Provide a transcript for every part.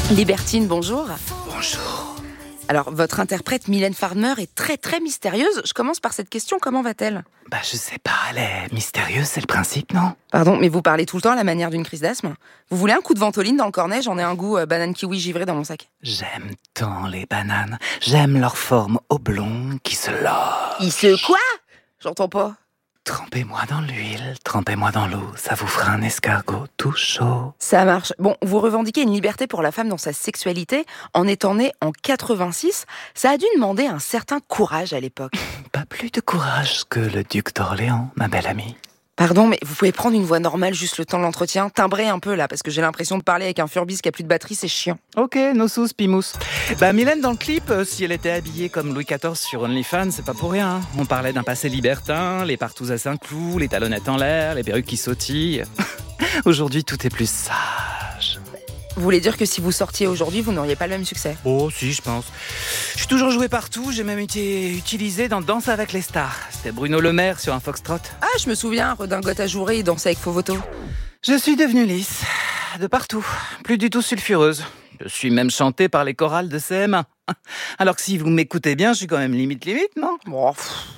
Libertine, bonjour. Bonjour. Alors, votre interprète Mylène Farmer est très très mystérieuse. Je commence par cette question, comment va-t-elle ? Je sais pas, elle est mystérieuse, c'est le principe, non ? Pardon, mais vous parlez tout le temps à la manière d'une crise d'asthme ? Vous voulez un coup de ventoline dans le cornet ? J'en ai un goût banane kiwi givré dans mon sac. J'aime tant les bananes. J'aime leur forme oblongue qui se loge. Il se quoi ? J'entends pas. Trempez-moi dans l'huile, trempez-moi dans l'eau, ça vous fera un escargot tout chaud. Ça marche. Bon, vous revendiquez une liberté pour la femme dans sa sexualité en étant née en 86. Ça a dû demander un certain courage à l'époque. Pas plus de courage que le duc d'Orléans, ma belle amie. Pardon, mais vous pouvez prendre une voix normale juste le temps de l'entretien, timbrer un peu là, parce que j'ai l'impression de parler avec un furbis qui a plus de batterie, c'est chiant. Ok, no sous, pimous. Mylène, dans le clip, si elle était habillée comme Louis XIV sur OnlyFans, c'est pas pour rien. Hein. On parlait d'un passé libertin, les partous à 5 clous, les talonnettes en l'air, les perruques qui sautillent. Aujourd'hui, tout est plus sage. Vous voulez dire que si vous sortiez aujourd'hui, vous n'auriez pas le même succès ? Oh, si, je pense. Je suis toujours joué partout, j'ai même été utilisé dans Danse avec les stars. C'était Bruno Le Maire sur un foxtrot. Ah, je me souviens, redingote ajourée et danser avec Fovoto. Je suis devenue lisse, de partout, plus du tout sulfureuse. Je suis même chantée par les chorales de CM1. Alors que si vous m'écoutez bien, je suis quand même limite, non ? Oh,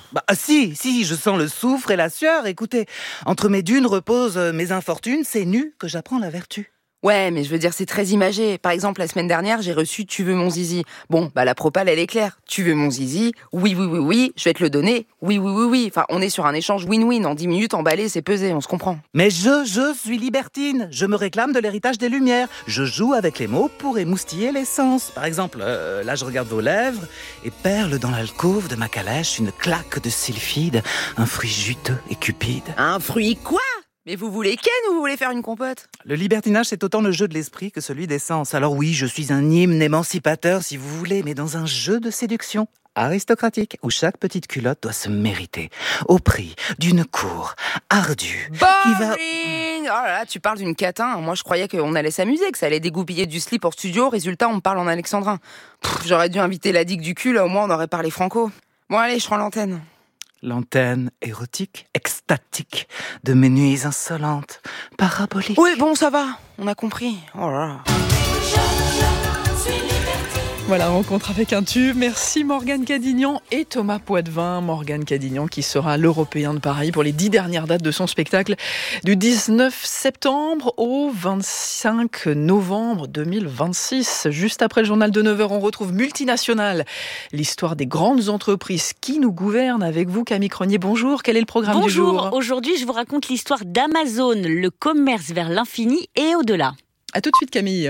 Si, je sens le soufre et la sueur, écoutez. Entre mes dunes reposent mes infortunes, c'est nu que j'apprends la vertu. ouais, mais je veux dire, c'est très imagé. Par exemple, la semaine dernière, j'ai reçu « Tu veux mon zizi ». Bon, la propale, elle est claire. Tu veux mon zizi ? Oui, je vais te le donner. Oui. Enfin, on est sur un échange win-win. En 10 minutes, emballé, c'est pesé, on se comprend. Mais je suis libertine. Je me réclame de l'héritage des Lumières. Je joue avec les mots pour émoustiller les sens. Par exemple, là, je regarde vos lèvres et perle dans l'alcôve de ma calèche une claque de sylphide, un fruit juteux et cupide. Un fruit quoi ? Mais vous voulez ken ou vous voulez faire une compote ? Le libertinage, c'est autant le jeu de l'esprit que celui des sens. Alors oui, je suis un hymne émancipateur, si vous voulez, mais dans un jeu de séduction aristocratique, où chaque petite culotte doit se mériter, au prix d'une cour ardue. Boring ! Oh là là, tu parles d'une catin. Moi, je croyais qu'on allait s'amuser, que ça allait dégoupiller du slip hors studio. Résultat, on me parle en alexandrin. J'aurais dû inviter la digue du cul, là, au moins on aurait parlé franco. Bon, allez, je rends l'antenne. L'antenne érotique, extatique, de mes nuits insolentes, paraboliques. Oui, bon, ça va, on a compris. Oh là là. Voilà, rencontre avec un tube. Merci Morgane Cadignan et Thomas Poitvin. Morgane Cadignan qui sera l'Européen de Paris pour les 10 dernières dates de son spectacle du 19 septembre au 25 novembre 2026. Juste après le journal de 9h, on retrouve Multinationales, l'histoire des grandes entreprises qui nous gouvernent. Avec vous, Camille Cronier, bonjour. Quel est le programme du jour ? Bonjour, aujourd'hui je vous raconte l'histoire d'Amazon, le commerce vers l'infini et au-delà. À tout de suite, Camille.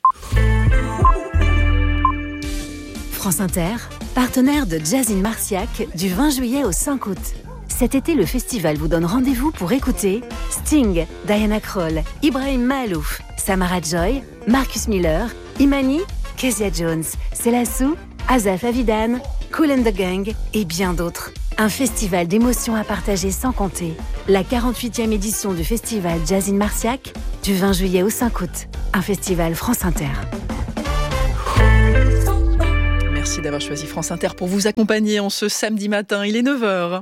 France Inter, partenaire de Jazz in Marciac du 20 juillet au 5 août. Cet été, le festival vous donne rendez-vous pour écouter Sting, Diana Krall, Ibrahim Mahalouf, Samara Joy, Marcus Miller, Imani, Kezia Jones, Selassou, Asaf Avidan, Kool and the Gang et bien d'autres. Un festival d'émotions à partager sans compter. La 48e édition du festival Jazz in Marciac du 20 juillet au 5 août. Un festival France Inter. Merci d'avoir choisi France Inter pour vous accompagner en ce samedi matin. Il est 9h.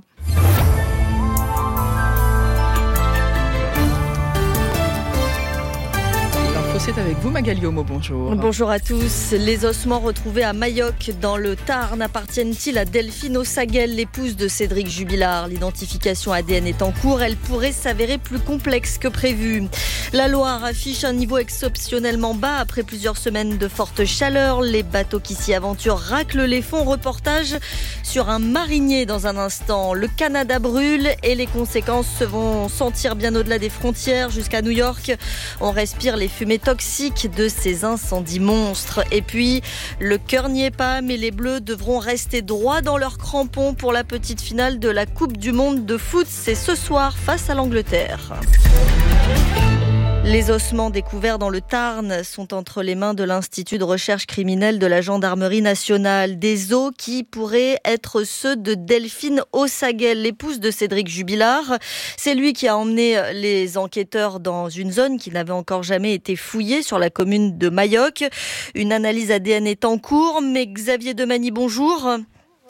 C'est avec vous Magali Homo, bonjour. Bonjour à tous. Les ossements retrouvés à Mayoc dans le Tarn appartiennent-ils à Delphine Ossaguel, l'épouse de Cédric Jubilard ? L'identification ADN est en cours, elle pourrait s'avérer plus complexe que prévu. La Loire affiche un niveau exceptionnellement bas après plusieurs semaines de forte chaleur. Les bateaux qui s'y aventurent raclent les fonds. Reportage sur un marinier dans un instant. Le Canada brûle et les conséquences se vont sentir bien au-delà des frontières jusqu'à New York. On respire les fumées toxiques de ces incendies monstres. Et puis, le cœur n'y est pas, mais les Bleus devront rester droits dans leurs crampons pour la petite finale de la Coupe du Monde de foot. C'est ce soir face à l'Angleterre. Les ossements découverts dans le Tarn sont entre les mains de l'Institut de recherche criminelle de la Gendarmerie nationale. Des os qui pourraient être ceux de Delphine Ossaguel, l'épouse de Cédric Jubilard. C'est lui qui a emmené les enquêteurs dans une zone qui n'avait encore jamais été fouillée sur la commune de Mayoc. Une analyse ADN est en cours, mais Xavier Demany, bonjour.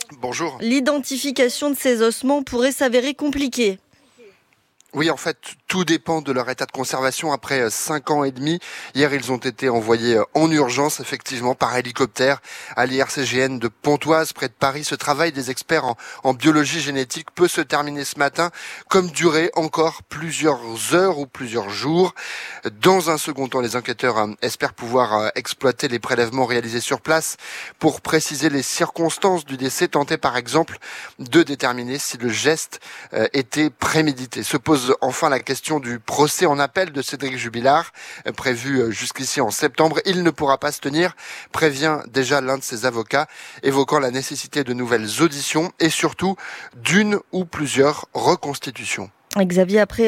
Bonjour. L'identification de ces ossements pourrait s'avérer compliquée. Oui, en fait, Tout dépend de leur état de conservation après 5 ans et demi. Hier, ils ont été envoyés en urgence, effectivement, par hélicoptère à l'IRCGN de Pontoise, près de Paris. Ce travail des experts en biologie génétique peut se terminer ce matin, comme durer encore plusieurs heures ou plusieurs jours. Dans un second temps, les enquêteurs espèrent pouvoir exploiter les prélèvements réalisés sur place pour préciser les circonstances du décès, tenter par exemple de déterminer si le geste était prémédité. Se pose enfin la question du procès en appel de Cédric Jubilard, prévu jusqu'ici en septembre. Il ne pourra pas se tenir, prévient déjà l'un de ses avocats, évoquant la nécessité de nouvelles auditions et surtout d'une ou plusieurs reconstitutions. Xavier, après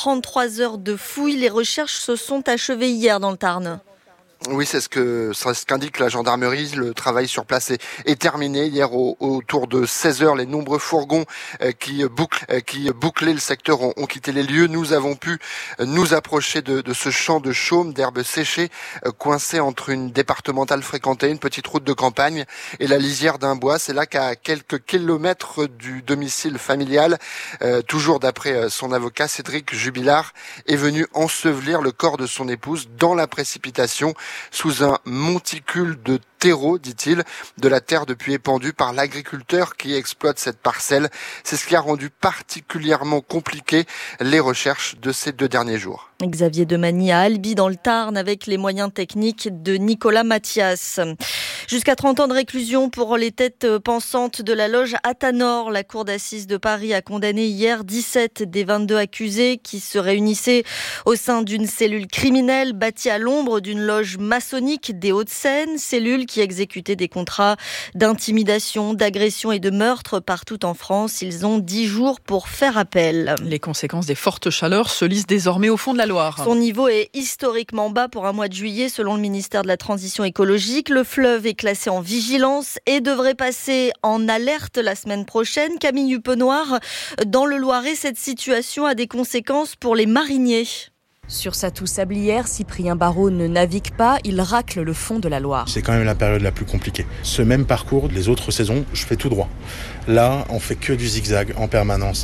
33 heures de fouilles, les recherches se sont achevées hier dans le Tarn. Oui, c'est ce qu'indique la gendarmerie. Le travail sur place est terminé. Hier, autour de 16h, les nombreux fourgons qui bouclaient le secteur ont quitté les lieux. Nous avons pu nous approcher de ce champ de chaume, d'herbes séchées, coincé entre une départementale fréquentée, une petite route de campagne et la lisière d'un bois. C'est là qu'à quelques kilomètres du domicile familial, toujours d'après son avocat, Cédric Jubilard est venu ensevelir le corps de son épouse dans la précipitation, sous un monticule de terreau, dit-il, de la terre depuis épandue par l'agriculteur qui exploite cette parcelle. C'est ce qui a rendu particulièrement compliqué les recherches de ces 2 derniers jours. Xavier Demagny à Albi dans le Tarn avec les moyens techniques de Nicolas Mathias. Jusqu'à 30 ans de réclusion pour les têtes pensantes de la loge Athanor. La cour d'assises de Paris a condamné hier 17 des 22 accusés qui se réunissaient au sein d'une cellule criminelle bâtie à l'ombre d'une loge maçonnique des Hauts-de-Seine, cellule qui exécutait des contrats d'intimidation, d'agression et de meurtre partout en France. Ils ont 10 jours pour faire appel. Les conséquences des fortes chaleurs se lisent désormais au fond de la Loire. Son niveau est historiquement bas pour un mois de juillet selon le ministère de la Transition écologique. Le fleuve est classé en vigilance et devrait passer en alerte la semaine prochaine. Camille Huppenoir, dans le Loiret, cette situation a des conséquences pour les mariniers. Sur sa toux sablière, Cyprien Barraud ne navigue pas, il racle le fond de la Loire. C'est quand même la période la plus compliquée. Ce même parcours, les autres saisons, je fais tout droit. Là, on fait que du zigzag en permanence.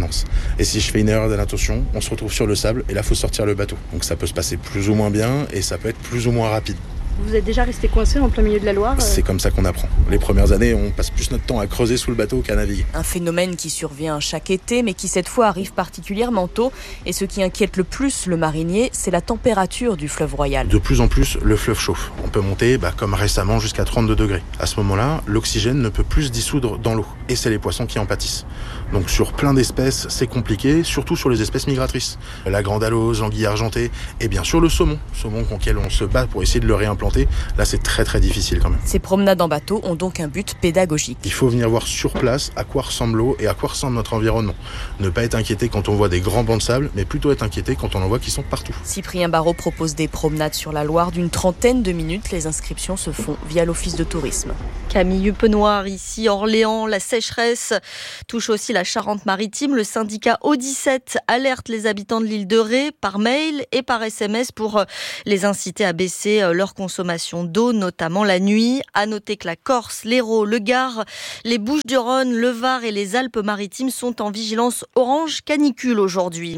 Et si je fais une erreur de l'intention, on se retrouve sur le sable et là, il faut sortir le bateau. Donc ça peut se passer plus ou moins bien et ça peut être plus ou moins rapide. Vous êtes déjà resté coincé en plein milieu de la Loire ? C'est comme ça qu'on apprend. Les premières années, on passe plus notre temps à creuser sous le bateau qu'à naviguer. Un phénomène qui survient chaque été, mais qui cette fois arrive particulièrement tôt. Et ce qui inquiète le plus le marinier, c'est la température du fleuve Royal. De plus en plus, le fleuve chauffe. On peut monter, comme récemment, jusqu'à 32 degrés. À ce moment-là, l'oxygène ne peut plus se dissoudre dans l'eau. Et c'est les poissons qui en pâtissent. Donc sur plein d'espèces, c'est compliqué, surtout sur les espèces migratrices. La grande alose, l'anguille argentée et bien sûr le saumon. Saumon auquel on se bat pour essayer de le réimplanter. Là, c'est très très difficile quand même. Ces promenades en bateau ont donc un but pédagogique. Il faut venir voir sur place à quoi ressemble l'eau et à quoi ressemble notre environnement. Ne pas être inquiété quand on voit des grands bancs de sable, mais plutôt être inquiété quand on en voit qui sont partout. Cyprien Barraud propose des promenades sur la Loire d'une trentaine de minutes. Les inscriptions se font via l'Office de tourisme. Camille Huppenoir, ici Orléans, la sécheresse touche aussi la Charente-Maritime. Le syndicat O17 alerte les habitants de l'île de Ré par mail et par SMS pour les inciter à baisser leur consommation d'eau, notamment la nuit. À noter que la Corse, l'Hérault, le Gard, les Bouches-du-Rhône, le Var et les Alpes-Maritimes sont en vigilance orange canicule aujourd'hui.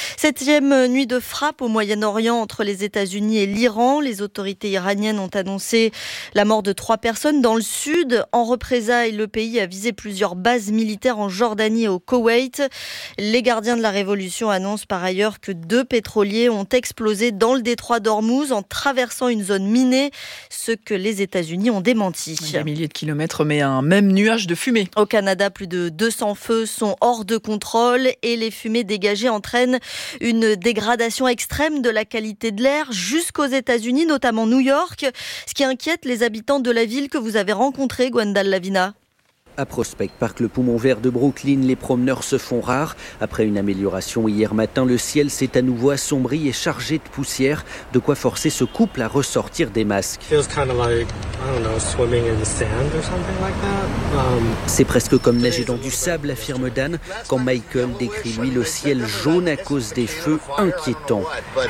7e nuit de frappe au Moyen-Orient entre les États-Unis et l'Iran. Les autorités iraniennes ont annoncé la mort de 3 personnes dans le sud. En représailles, le pays a visé plusieurs bases militaires en Jordanie et au Koweït. Les gardiens de la révolution annoncent par ailleurs que 2 pétroliers ont explosé dans le détroit d'Ormuz en traversant une zone minée, ce que les États-Unis ont démenti. Des milliers de kilomètres, mais un même nuage de fumée. Au Canada, plus de 200 feux sont hors de contrôle et les fumées dégagées entraînent une dégradation extrême de la qualité de l'air jusqu'aux États-Unis, notamment New York, ce qui inquiète les habitants de la ville que vous avez rencontrée, Gwendal Lavina. À Prospect Park, le poumon vert de Brooklyn, les promeneurs se font rares. Après une amélioration hier matin, le ciel s'est à nouveau assombri et chargé de poussière, de quoi forcer ce couple à ressortir des masques. C'est presque comme nager dans du sable, affirme Dan, quand Michael décrit lui le ciel jaune à cause des feux inquiétants.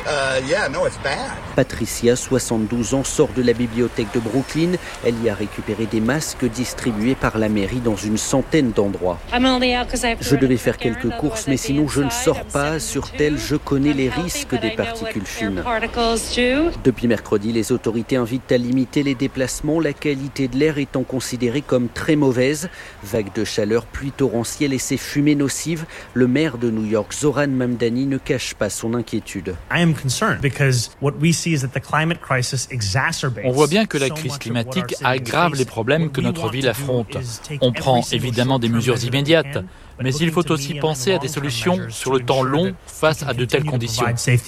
Patricia, 72 ans, sort de la bibliothèque de Brooklyn. Elle y a récupéré des masques distribués par la mairie dans une centaine d'endroits. Je devais faire quelques courses, mais sinon je ne sors pas. Assure-t-elle, je connais les risques des particules fines. Depuis mercredi, les autorités invitent à limiter les déplacements, la qualité de l'air étant considérée comme très mauvaise. Vagues de chaleur, pluie torrentielle et ces fumées nocives, le maire de New York, Zoran Mamdani, ne cache pas son inquiétude. On voit bien que la crise climatique aggrave les problèmes que notre ville affronte. On prend évidemment des mesures immédiates, mais il faut aussi penser à des solutions sur le temps long face à de telles conditions.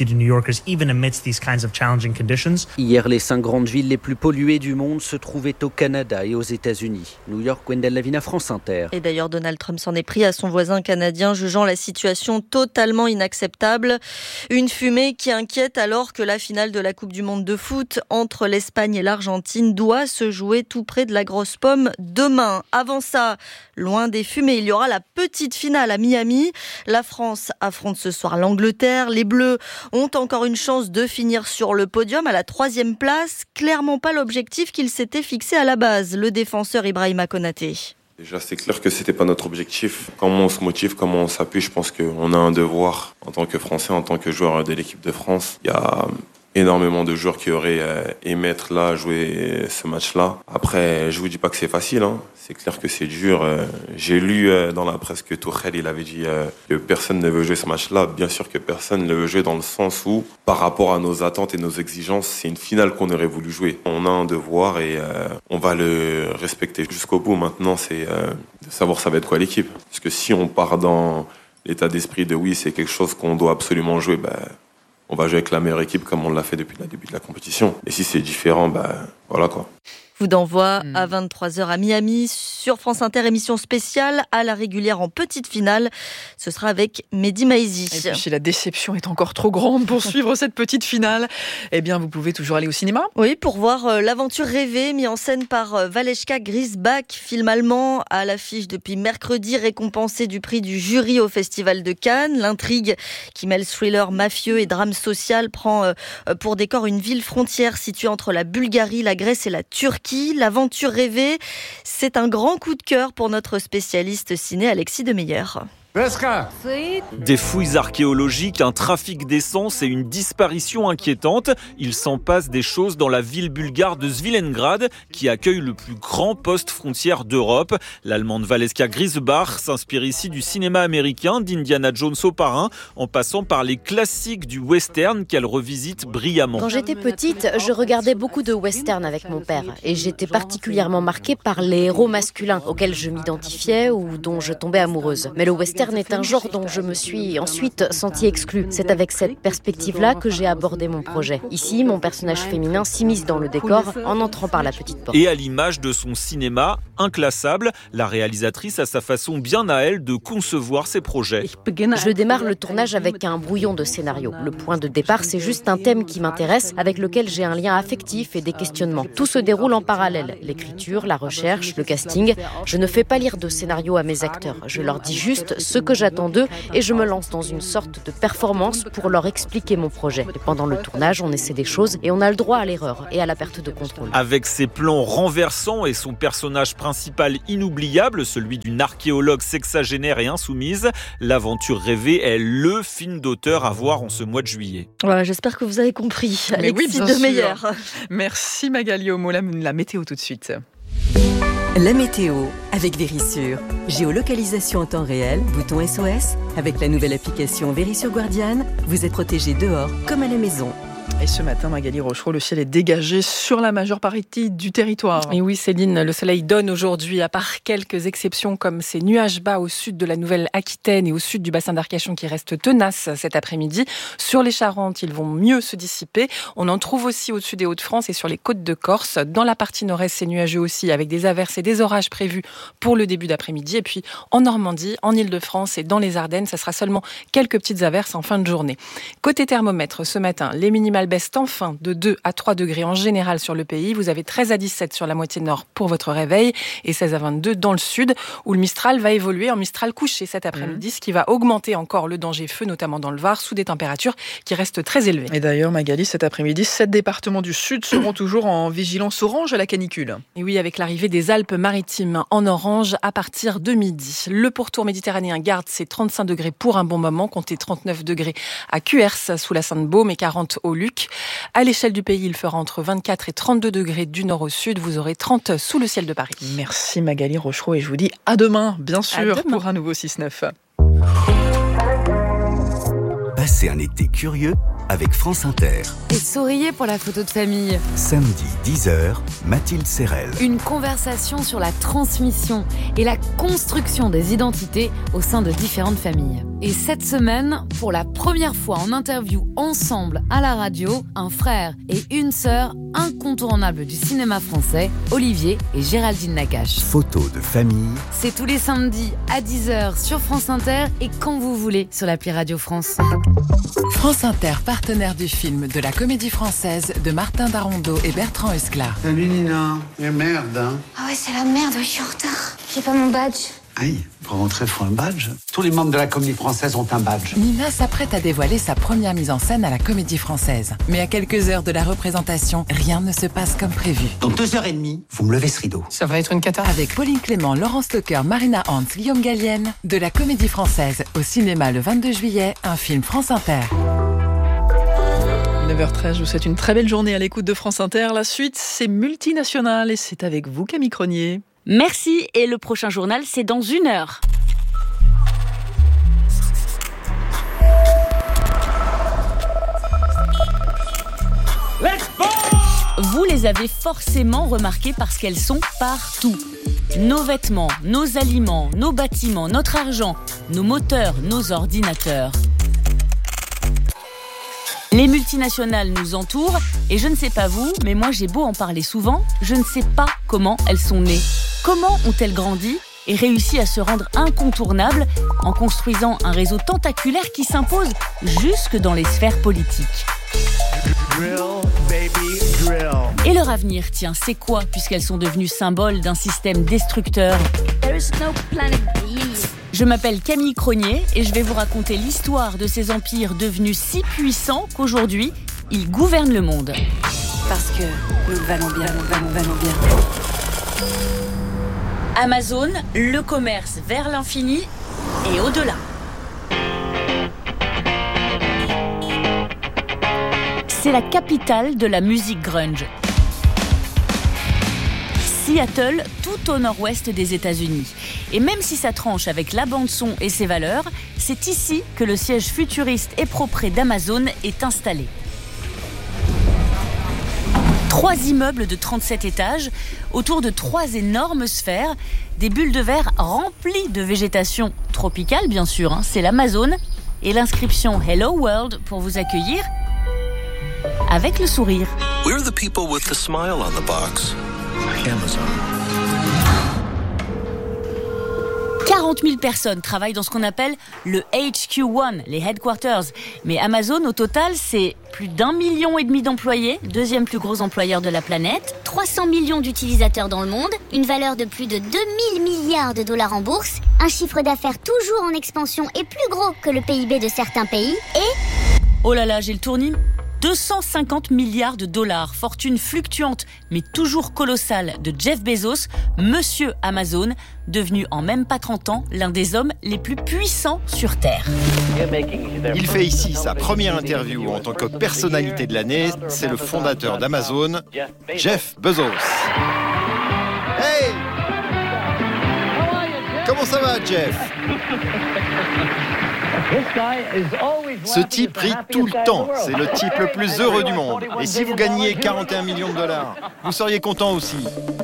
Hier, les 5 grandes villes les plus polluées du monde se trouvaient au Canada et aux États-Unis. New York, Wendell Lavina, France Inter. Et d'ailleurs, Donald Trump s'en est pris à son voisin canadien, jugeant la situation totalement inacceptable. Une fumée qui inquiète alors que la finale de la Coupe du Monde de foot entre l'Espagne et l'Argentine doit se jouer tout près de la Grosse Pomme demain. Avant ça, loin des fumées, il y aura la petite finale à Miami. La France affronte ce soir l'Angleterre. Les Bleus ont encore une chance de finir sur le podium à la 3e place. Clairement pas l'objectif qu'ils s'étaient fixé à la base, le défenseur Ibrahima Konaté. Déjà, c'est clair que c'était pas notre objectif. Comment on se motive, comment on s'appuie, je pense qu'on a un devoir en tant que Français, en tant que joueur de l'équipe de France. Il y a énormément de joueurs qui auraient aimé être là, jouer ce match-là. Après, je vous dis pas que c'est facile, hein. C'est clair que c'est dur. J'ai lu dans la presse que Tuchel, il avait dit que personne ne veut jouer ce match-là. Bien sûr que personne ne veut jouer dans le sens où, par rapport à nos attentes et nos exigences, c'est une finale qu'on aurait voulu jouer. On a un devoir et on va le respecter jusqu'au bout. Maintenant, c'est de savoir ça va être quoi l'équipe. Parce que si on part dans l'état d'esprit de oui, c'est quelque chose qu'on doit absolument jouer, on va jouer avec la meilleure équipe comme on l'a fait depuis le début de la compétition. Et si c'est différent, voilà quoi. Coup d'envoi à 23h à Miami sur France Inter, émission spéciale à la régulière en petite finale. Ce sera avec Mehdi Maizi. Et puis si la déception est encore trop grande pour suivre cette petite finale, eh bien vous pouvez toujours aller au cinéma. Oui, pour voir l'aventure rêvée mis en scène par Valeshka Grisbach, film allemand à l'affiche depuis mercredi, récompensé du prix du jury au Festival de Cannes. L'intrigue qui mêle thriller mafieux et drame social prend pour décor une ville frontière située entre la Bulgarie, la Grèce et la Turquie. L'aventure rêvée, c'est un grand coup de cœur pour notre spécialiste ciné Alexis Demeyer. Des fouilles archéologiques, un trafic d'essence et une disparition inquiétante. Il s'en passe des choses dans la ville bulgare de Svilengrad, qui accueille le plus grand poste frontière d'Europe. L'allemande Valeshka Grisbach s'inspire ici du cinéma américain, d'Indiana Jones au parrain, en passant par les classiques du western qu'elle revisite brillamment. Quand j'étais petite, je regardais beaucoup de western avec mon père et j'étais particulièrement marquée par les héros masculins auxquels je m'identifiais ou dont je tombais amoureuse. Mais le western est un genre dont je me suis ensuite sentie exclue. C'est avec cette perspective-là que j'ai abordé mon projet. Ici, mon personnage féminin s'immisce dans le décor en entrant par la petite porte. Et à l'image de son cinéma, inclassable, la réalisatrice a sa façon bien à elle de concevoir ses projets. Je démarre le tournage avec un brouillon de scénario. Le point de départ, c'est juste un thème qui m'intéresse, avec lequel j'ai un lien affectif et des questionnements. Tout se déroule en parallèle. L'écriture, la recherche, le casting. Je ne fais pas lire de scénario à mes acteurs. Je leur dis juste ce que j'attends d'eux et je me lance dans une sorte de performance pour leur expliquer mon projet. Et pendant le tournage, on essaie des choses et on a le droit à l'erreur et à la perte de contrôle. Avec ses plans renversants et son personnage principal inoubliable, celui d'une archéologue sexagénaire et insoumise, l'aventure rêvée est le film d'auteur à voir en ce mois de juillet. Voilà, j'espère que vous avez compris. Alexis Demeyer. Merci Magali Homo, la météo tout de suite. La météo avec Vérissure. Géolocalisation en temps réel, bouton SOS. Avec la nouvelle application Vérissure Guardian, vous êtes protégé dehors comme à la maison. Et ce matin, Magali Rochereau, le ciel est dégagé sur la majeure partie du territoire. Et oui, Céline, le soleil donne aujourd'hui, à part quelques exceptions comme ces nuages bas au sud de la Nouvelle-Aquitaine et au sud du bassin d'Arcachon qui restent tenaces cet après-midi. Sur les Charentes, ils vont mieux se dissiper. On en trouve aussi au-dessus des Hauts-de-France et sur les côtes de Corse. Dans la partie nord-est, c'est nuageux aussi, avec des averses et des orages prévus pour le début d'après-midi. Et puis en Normandie, en Île-de-France et dans les Ardennes, ça sera seulement quelques petites averses en fin de journée. Côté thermomètre, ce matin, les minimales baissent enfin de 2 à 3 degrés en général sur le pays. Vous avez 13 à 17 sur la moitié nord pour votre réveil et 16 à 22 dans le sud où le Mistral va évoluer en Mistral couché cet après-midi, ce qui va augmenter encore le danger feu, notamment dans le Var, sous des températures qui restent très élevées. Et d'ailleurs, Magali, cet après-midi, 7 départements du sud seront toujours en vigilance orange à la canicule. Et oui, avec l'arrivée des Alpes-Maritimes en orange à partir de midi. Le pourtour méditerranéen garde ses 35 degrés pour un bon moment, comptez 39 degrés à Cuers sous la Sainte-Baume et 40 au Luc. À l'échelle du pays, il fera entre 24 et 32 degrés du nord au sud. Vous aurez 30 sous le ciel de Paris. Merci Magali Rochereau et je vous dis à demain, bien sûr, pour un nouveau 6-9. Passez un été curieux avec France Inter. Et souriez pour la photo de famille. Samedi 10h, Mathilde Serrel. Une conversation sur la transmission et la construction des identités au sein de différentes familles. Et cette semaine, pour la première fois en interview ensemble à la radio, un frère et une sœur incontournables du cinéma français, Olivier et Géraldine Nakache. Photo de famille. C'est tous les samedis à 10h sur France Inter et quand vous voulez sur l'appli Radio France. France Inter, partenaire du film de la Comédie Française de Martin Darondeau et Bertrand Esclar. Salut Nina, mais merde hein. Ah ouais, c'est la merde, je suis en retard. J'ai pas mon badge. Aïe, pour rentrer, faut un badge. Tous les membres de la Comédie Française ont un badge. Nina s'apprête à dévoiler sa première mise en scène à la Comédie Française. Mais à quelques heures de la représentation, rien ne se passe comme prévu. Dans 2h30, vous me levez ce rideau. Ça va être une cata. Avec Pauline Clément, Laurence Stocker, Marina Hans, Guillaume Gallienne, de la Comédie Française au cinéma le 22 juillet, un film France Inter. 9h13, je vous souhaite une très belle journée à l'écoute de France Inter. La suite, c'est Multinational et c'est avec vous, Camille Cronier. Merci, et le prochain journal, c'est dans 1 heure. Vous les avez forcément remarquées parce qu'elles sont partout. Nos vêtements, nos aliments, nos bâtiments, notre argent, nos moteurs, nos ordinateurs. Les multinationales nous entourent et je ne sais pas vous, mais moi j'ai beau en parler souvent, je ne sais pas comment elles sont nées. Comment ont-elles grandi et réussi à se rendre incontournables en construisant un réseau tentaculaire qui s'impose jusque dans les sphères politiques. Et leur avenir, tiens, c'est quoi puisqu'elles sont devenues symboles d'un système destructeur ? Je m'appelle Camille Cronier et je vais vous raconter l'histoire de ces empires devenus si puissants qu'aujourd'hui, ils gouvernent le monde. Parce que nous valons bien, nous valons bien. Amazon, le commerce vers l'infini et au-delà. C'est la capitale de la musique grunge. Seattle, tout au nord-ouest des États-Unis. Et même si ça tranche avec la bande-son et ses valeurs, c'est ici que le siège futuriste et propre d'Amazon est installé. 3 immeubles de 37 étages, autour de 3 énormes sphères, des bulles de verre remplies de végétation tropicale, bien sûr, c'est l'Amazone, et l'inscription Hello World pour vous accueillir avec le sourire. We're the people with the smile on the box. Amazon. 40 000 personnes travaillent dans ce qu'on appelle le HQ1, les headquarters. Mais Amazon, au total, c'est plus d'1,5 million d'employés, 2e plus gros employeur de la planète. 300 millions d'utilisateurs dans le monde, une valeur de plus de 2000 milliards de dollars en bourse, un chiffre d'affaires toujours en expansion et plus gros que le PIB de certains pays, et... Oh là là, j'ai le tournis. 250 milliards de dollars, fortune fluctuante mais toujours colossale de Jeff Bezos, Monsieur Amazon, devenu en même pas 30 ans l'un des hommes les plus puissants sur Terre. Il fait ici sa première interview en tant que personnalité de l'année. C'est le fondateur d'Amazon, Jeff Bezos. Hey! Comment ça va, Jeff? Ce type rit tout le temps. C'est le type le plus heureux du monde. Et si vous gagniez 41 millions de dollars, vous seriez content aussi.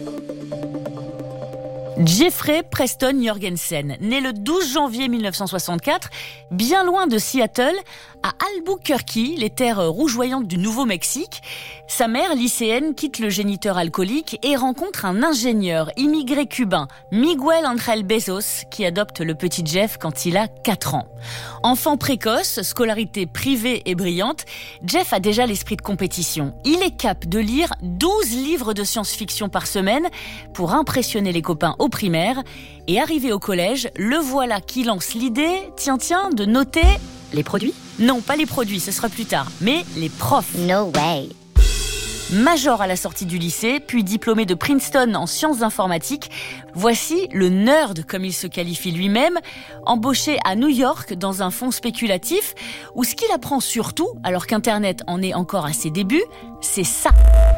Jeffrey Preston Jorgensen, né le 12 janvier 1964, bien loin de Seattle, à Albuquerque, les terres rougeoyantes du Nouveau-Mexique. Sa mère, lycéenne, quitte le géniteur alcoolique et rencontre un ingénieur immigré cubain, Miguel Ángel Bezos, qui adopte le petit Jeff quand il a 4 ans. Enfant précoce, scolarité privée et brillante, Jeff a déjà l'esprit de compétition. Il est capable de lire 12 livres de science-fiction par semaine pour impressionner les copains au primaire. Et arrivé au collège, le voilà qui lance l'idée, tiens, de noter... Les produits ? Non, pas les produits, ce sera plus tard, mais les profs. No way. Major à la sortie du lycée, puis diplômé de Princeton en sciences informatiques, voici le nerd, comme il se qualifie lui-même, embauché à New York dans un fonds spéculatif, où ce qu'il apprend surtout, alors qu'Internet en est encore à ses débuts, c'est ça.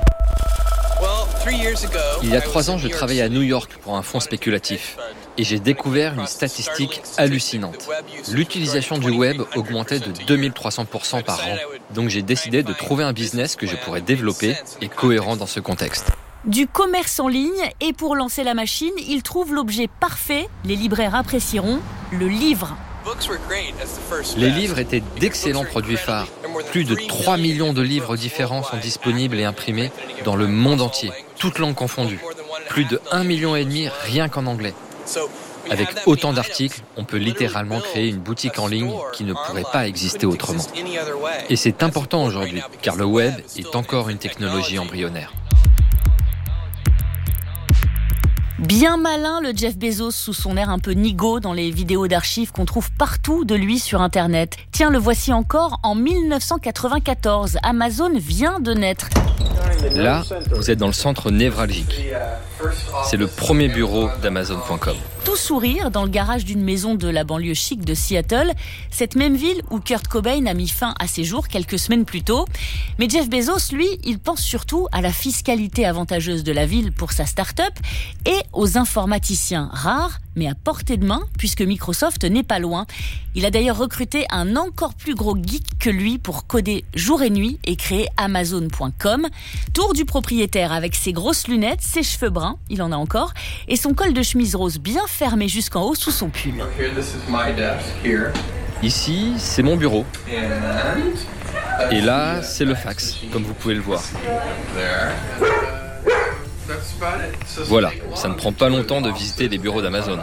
Il y a 3 ans, je travaillais à New York pour un fonds spéculatif et j'ai découvert une statistique hallucinante. L'utilisation du web augmentait de 2300% par an. Donc j'ai décidé de trouver un business que je pourrais développer et cohérent dans ce contexte. Du commerce en ligne, et pour lancer la machine, il trouve l'objet parfait, les libraires apprécieront, le livre. Les livres étaient d'excellents produits phares. Plus de 3 millions de livres différents sont disponibles et imprimés dans le monde entier, toutes langues confondues. Plus de 1,5 million rien qu'en anglais. Avec autant d'articles, on peut littéralement créer une boutique en ligne qui ne pourrait pas exister autrement. Et c'est important aujourd'hui, car le web est encore une technologie embryonnaire. Bien malin le Jeff Bezos sous son air un peu nigaud dans les vidéos d'archives qu'on trouve partout de lui sur Internet. Tiens, le voici encore en 1994. Amazon vient de naître. Là, vous êtes dans le centre névralgique. C'est le premier bureau d'Amazon.com. Tout sourire dans le garage d'une maison de la banlieue chic de Seattle, cette même ville où Kurt Cobain a mis fin à ses jours quelques semaines plus tôt. Mais Jeff Bezos, lui, il pense surtout à la fiscalité avantageuse de la ville pour sa start-up et aux informaticiens rares, mais à portée de main, puisque Microsoft n'est pas loin. Il a d'ailleurs recruté un encore plus gros geek que lui pour coder jour et nuit et créer Amazon.com. Tour du propriétaire avec ses grosses lunettes, ses cheveux bruns, il en a encore, et son col de chemise rose bien fermé jusqu'en haut sous son pull. Ici, c'est mon bureau. Et là, c'est le fax, comme vous pouvez le voir. Voilà, ça ne prend pas longtemps de visiter les bureaux d'Amazon.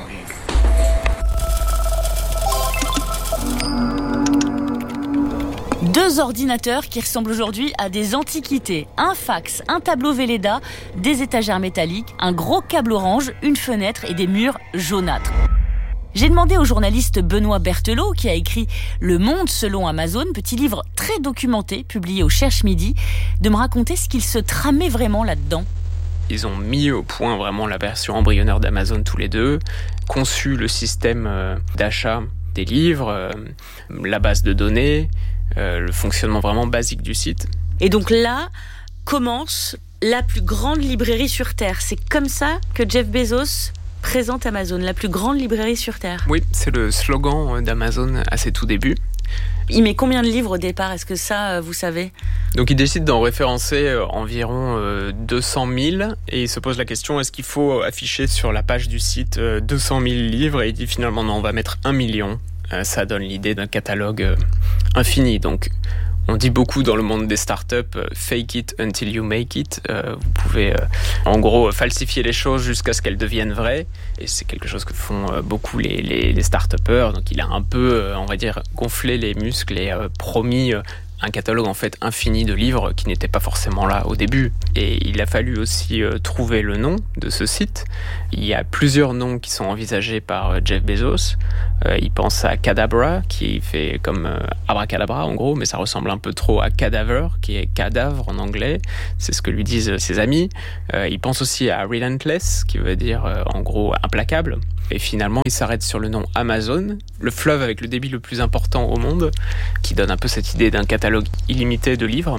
Deux ordinateurs qui ressemblent aujourd'hui à des antiquités. Un fax, un tableau Velleda, des étagères métalliques, un gros câble orange, une fenêtre et des murs jaunâtres. J'ai demandé au journaliste Benoît Berthelot, qui a écrit Le Monde selon Amazon, petit livre très documenté, publié au Cherche Midi, de me raconter ce qu'il se tramait vraiment là-dedans. Ils ont mis au point vraiment la version embryonnaire d'Amazon tous les deux, conçu le système d'achat des livres, la base de données, le fonctionnement vraiment basique du site. Et donc là commence la plus grande librairie sur Terre. C'est comme ça que Jeff Bezos présente Amazon, la plus grande librairie sur Terre. Oui, c'est le slogan d'Amazon à ses tout débuts. Il met combien de livres au départ ? Est-ce que ça, vous savez ? Donc il décide d'en référencer environ 200 000 et il se pose la question, est-ce qu'il faut afficher sur la page du site 200 000 livres ? Et il dit finalement non, on va mettre 1 million. Ça donne l'idée d'un catalogue infini. Donc on dit beaucoup dans le monde des startups, fake it until you make it. Vous pouvez en gros falsifier les choses jusqu'à ce qu'elles deviennent vraies. Et c'est quelque chose que font beaucoup les start-upers. Donc il a un peu, on va dire, gonflé les muscles et promis un catalogue en fait infini de livres qui n'était pas forcément là au début. Et il a fallu aussi trouver le nom de ce site. Il y a plusieurs noms qui sont envisagés par Jeff Bezos. Il pense à Cadabra, qui fait comme abracadabra en gros, mais ça ressemble un peu trop à cadaver, qui est cadavre en anglais. C'est ce que lui disent ses amis. Il pense aussi à Relentless, qui veut dire en gros implacable. Et finalement, il s'arrête sur le nom Amazon, le fleuve avec le débit le plus important au monde, qui donne un peu cette idée d'un catalogue illimité de livres.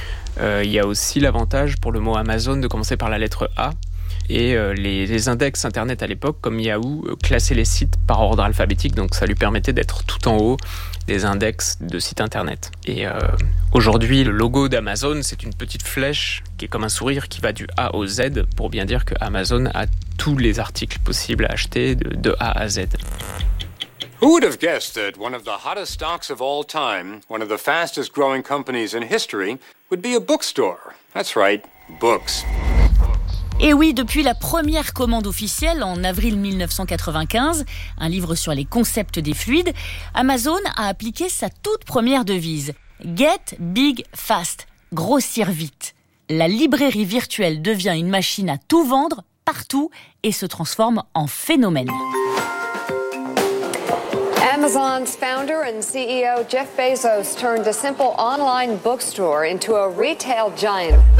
Il y a aussi l'avantage pour le mot Amazon de commencer par la lettre A. Et les index internet à l'époque, comme Yahoo, classaient les sites par ordre alphabétique, donc ça lui permettait d'être tout en haut des index de sites internet. Et aujourd'hui, le logo d'Amazon, c'est une petite flèche qui est comme un sourire qui va du A au Z, pour bien dire que Amazon a tous les articles possibles à acheter de A à Z. Who would have guessed that one of the hottest stocks of all time, one of the fastest growing companies in history, would be a bookstore? That's right, books. Et oui, depuis la première commande officielle en avril 1995, un livre sur les concepts des fluides, Amazon a appliqué sa toute première devise. Get big fast, grossir vite. La librairie virtuelle devient une machine à tout vendre, partout, et se transforme en phénomène. Amazon's founder and CEO Jeff Bezos turned a simple online bookstore into a retail giant.